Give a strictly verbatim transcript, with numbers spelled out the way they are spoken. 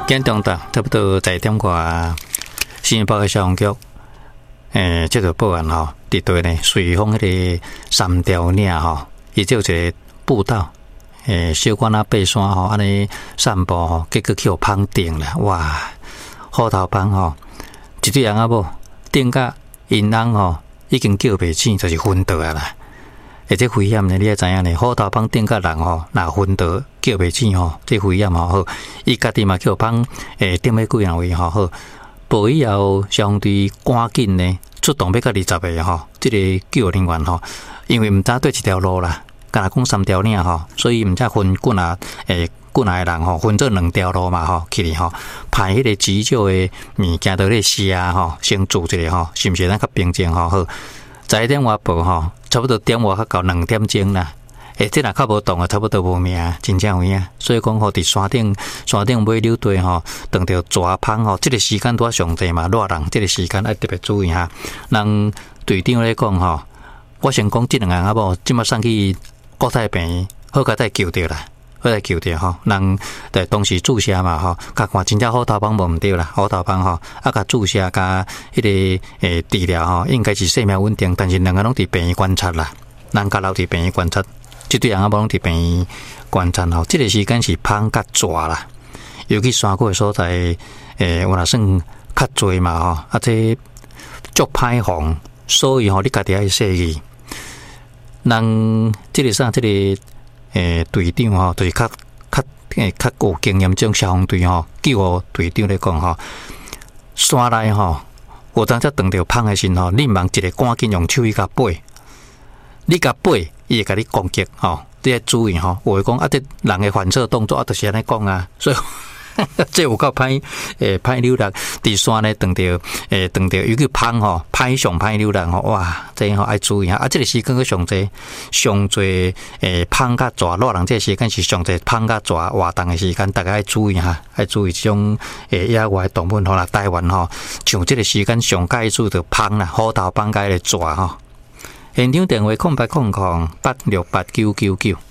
今中昼差不多十点外，新闻报的消防局，诶，接到报案吼，伫对呢，随风迄个三条岭吼，伊就有一个步道，诶，小可仔爬山吼，安尼散步吼，结果去互芳顶啦，哇，虎头蜂吼，一对人仔某顶甲因翁吼，已经叫袂醒，就是昏倒啊啦。而且危险呢，你也知影呢，虎头蜂顶甲人吼，若昏倒叫袂醒吼，这危险吼，好，伊家己嘛叫蜂诶，顶要几样位吼，好，报以后消防队赶紧呢出动要到二十个吼，这个救人员吼，因为毋知对一条路啦，敢若讲三条岭吼，所以毋知分几啊诶几啊个人吼，分做两条路嘛吼，去哩吼，派迄个急救的物件到咧写吼，先做一个吼，是毋是咱较平静吼？好，十一点外报吼。差不多点外较到两点钟啦，诶，这若较无动啊，差不多无命，真正有影。所以讲吼，伫山顶山顶买柳地吼，当着抓蜂吼，这个时间拄上济嘛，热人这个时间要特别注意哈。人队长来讲吼，我先讲这两个人某，即马送去国泰病院，好甲再救着啦，好再救着吼。人在当时注射嘛吼，甲看真正虎头蜂无毋对啦，虎头蜂吼，啊甲注射甲迄个诶治疗吼，应该是生命稳定，但是两个拢伫病院观察啦，人家留伫病院观察，即对人啊无拢伫病院观察吼，即个时间是蜂甲蛇啦，尤其山谷的所在，诶，有若算较侪嘛吼，啊这足歹防，所以吼你家己爱小心。人即个啥即个。诶，队长吼，就是较较诶较有经验种消防队吼，救护队长来讲吼，山内吼，有当才撞到蜂的时候，你茫一个赶紧用手去甲背，你甲背，伊会甲你攻击吼，你要注意吼。有诶讲啊，这人的反射动作啊，就是安尼讲啊，所以这有够歹诶歹流浪，伫山咧撞到诶撞到，尤其蜂吼，歹上歹流浪吼，哇，这吼爱注意下。啊，这个时间个上济上济诶蜂甲蛇，热人这个时间是上济蜂甲蛇活动的时间，大家爱注意下，爱注意这种诶野外动物吼啦，台湾吼，像这个时间上介注着蜂啦，虎头蜂甲个蛇吼。现场电话空八空空八六八九九九。